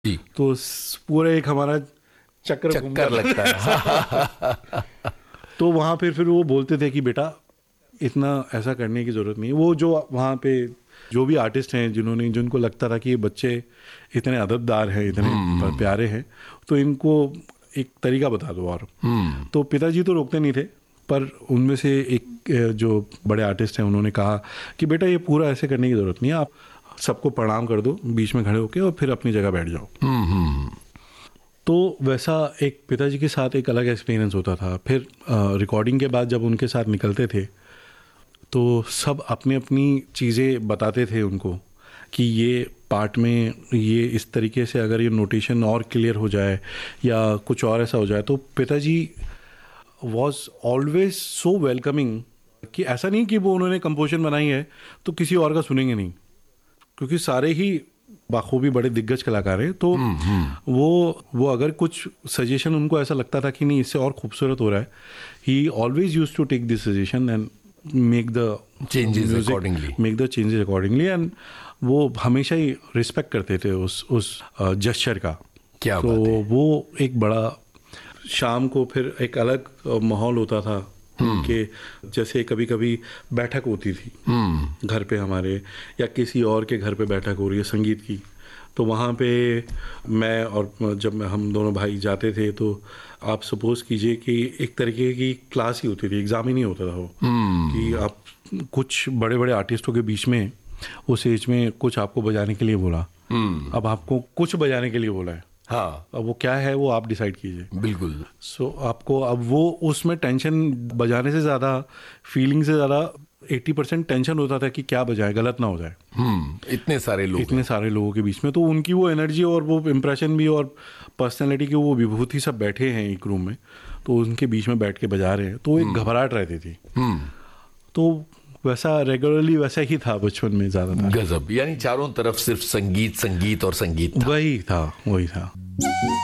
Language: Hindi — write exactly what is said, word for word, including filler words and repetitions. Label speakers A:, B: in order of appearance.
A: जी।
B: तो स- पूरा एक हमारा चक्र घूमता
A: चक्कर लगता है।
B: तो वहाँ पे फिर वो बोलते थे कि बेटा इतना ऐसा करने की ज़रूरत नहीं है। वो जो वहाँ पे जो भी आर्टिस्ट हैं जिन्होंने जिनको लगता था कि ये बच्चे इतने अदबदार हैं, इतने प्यारे हैं, तो इनको एक तरीका बता दो। और तो पिताजी तो रोकते नहीं थे, पर उनमें से एक अ, जो बड़े आर्टिस्ट हैं उन्होंने कहा कि बेटा ये पूरा ऐसे करने की ज़रूरत नहीं है, आप सबको प्रणाम कर दो बीच में खड़े होके और फिर अपनी जगह बैठ जाओ। तो वैसा एक पिताजी के साथ एक अलग एक्सपीरियंस होता था। फिर रिकॉर्डिंग के बाद जब उनके साथ निकलते थे तो सब अपनी अपनी चीज़ें बताते थे उनको कि ये पार्ट में ये इस तरीके से अगर ये नोटेशन और क्लियर हो जाए या कुछ और ऐसा हो जाए। तो पिताजी वॉज ऑलवेज सो वेलकमिंग कि ऐसा नहीं कि वो उन्होंने कंपोजिशन बनाई है तो किसी और का सुनेंगे नहीं, क्योंकि सारे ही बाखूबी बड़े दिग्गज कलाकार हैं। तो वो वो अगर कुछ सजेशन उनको ऐसा लगता था कि नहीं इससे और खूबसूरत हो रहा है, ही always use to take this suggestion and make the
A: Changes accordingly.
B: Make the changes accordingly. And वो हमेशा ही रिस्पेक्ट करते थे उस उस जेस्चर का।
A: क्या
B: तो
A: बात है।
B: वो एक बड़ा, शाम को फिर एक अलग अ, माहौल होता था कि जैसे कभी कभी बैठक होती थी घर पे हमारे, या किसी और के घर पे बैठक हो रही है संगीत की, तो वहाँ पे मैं और जब मैं हम दोनों भाई जाते थे तो आप सपोज कीजिए कि एक तरीके की क्लास ही होती थी, एग्ज़ाम ही नहीं होता था वो, कि आप कुछ बड़े बड़े आर्टिस्टों के बीच में उस एज में कुछ आपको बजाने के लिए बोला। अब आपको कुछ बजाने के लिए बोला है,
A: हाँ
B: अब वो क्या है वो आप डिसाइड कीजिए।
A: बिल्कुल।
B: सो so, आपको अब वो उसमें टेंशन बजाने से ज़्यादा, फीलिंग से ज़्यादा अस्सी परसेंट टेंशन होता था कि क्या बजाए, गलत ना हो जाए।
A: हम्म इतने सारे लोग
B: इतने सारे लोगों के बीच में तो उनकी वो एनर्जी और वो इम्प्रेशन भी और पर्सनैलिटी की वो विभूति सब बैठे हैं एक रूम में, तो उनके बीच में बैठ के बजा रहे हैं, तो एक घबराहट रहती थी। तो वैसा रेगुलरली वैसा ही था बचपन में ज़्यादा।
A: गजब, यानी चारों तरफ सिर्फ संगीत संगीत और संगीत था।
B: वही था वही था